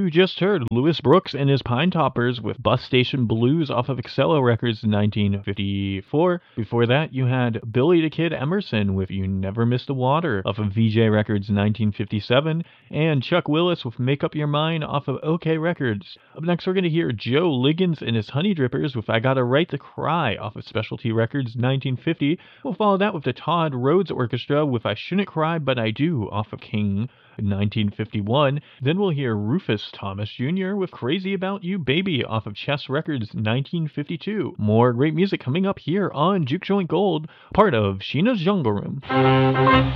You just heard Louis Brooks and his Pine Toppers with Bus Station Blues off of Excello Records in 1954. Before that, you had Billy the Kid Emerson with You Never Miss the Water off of VJ Records in 1957, and Chuck Willis with Make Up Your Mind off of OK Records. Up next, we're going to hear Joe Liggins and his Honey Drippers with I Got a Right to Cry off of Specialty Records 1950. We'll follow that with the Todd Rhodes Orchestra with I Shouldn't Cry But I Do off of King in 1951. Then we'll hear Rufus Thomas Jr. with Crazy About You Baby off of Chess Records 1952. More great music coming up here on Juke Joint Gold, part of Sheena's Jungle Room.